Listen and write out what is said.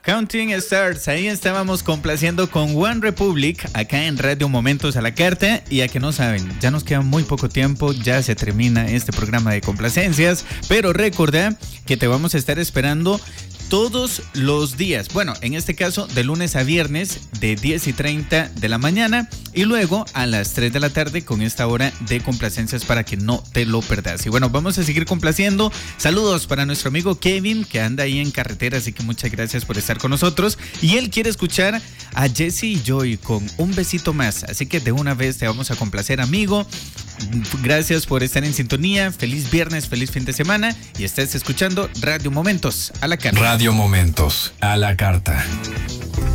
Counting Stars, ahí estábamos complaciendo con One Republic acá en Radio Momentos a la Carta. Y a que no saben, ya nos queda muy poco tiempo, ya se termina este programa de complacencias, pero recuerda que te vamos a estar esperando todos los días, bueno, en este caso de lunes a viernes de 10:30 de la mañana y luego a las 3 de la tarde con esta hora de complacencias para que no te lo perdas. Y bueno, vamos a seguir complaciendo. Saludos para nuestro amigo Kevin que anda ahí en carretera, así que muchas gracias por estar con nosotros. Y él quiere escuchar a Jesse y Joy con Un Besito Más, así que de una vez te vamos a complacer, amigo. Gracias por estar en sintonía. Feliz viernes, feliz fin de semana y estés escuchando Radio Momentos a la Carta. Radio Momentos a la Carta.